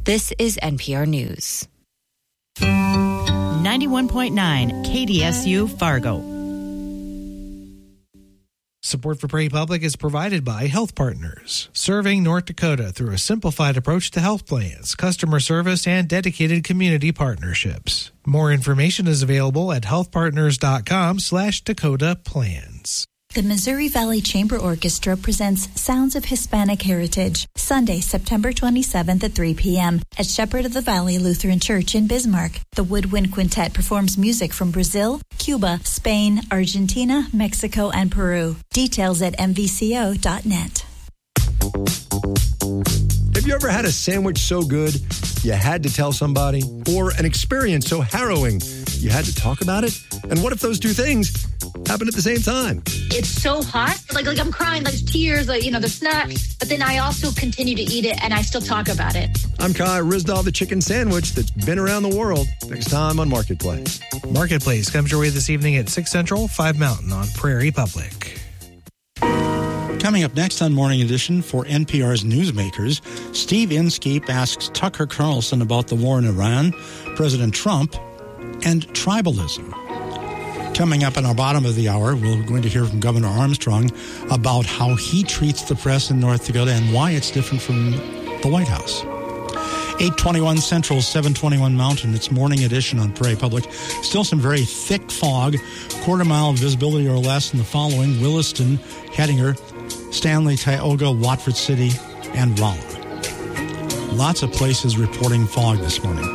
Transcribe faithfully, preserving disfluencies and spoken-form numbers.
This is N P R News. ninety-one point nine K D S U Fargo. Support for Prairie Public is provided by Health Partners, serving North Dakota through a simplified approach to health plans, customer service, and dedicated community partnerships. More information is available at healthpartners.com slash Dakota Plans. The Missouri Valley Chamber Orchestra presents Sounds of Hispanic Heritage, Sunday, September twenty-seventh at three p.m. at Shepherd of the Valley Lutheran Church in Bismarck. The Woodwind Quintet performs music from Brazil, Cuba, Spain, Argentina, Mexico, and Peru. Details at m v c o dot net. Have you ever had a sandwich so good you had to tell somebody? Or an experience so harrowing you had to talk about it? And what if those two things happened at the same time? It's so hot. Like, like I'm crying, like tears, like, you know, the snack. But then I also continue to eat it and I still talk about it. I'm Kai Rizdal, the chicken sandwich that's been around the world. Next time on Marketplace. Marketplace comes your way this evening at six Central, five Mountain on Prairie Public. Coming up next on Morning Edition for N P R's Newsmakers, Steve Inskeep asks Tucker Carlson about the war in Iran, President Trump, and tribalism. Coming up in our bottom of the hour, we're going to hear from Governor Armstrong about how he treats the press in North Dakota and why it's different from the White House. eight twenty-one Central, seven twenty-one Mountain. It's Morning Edition on Prairie Public. Still some very thick fog, quarter mile visibility or less in the following: Williston, Hettinger, Stanley, Tioga, Watford City, and Rolla. Lots of places reporting fog this morning.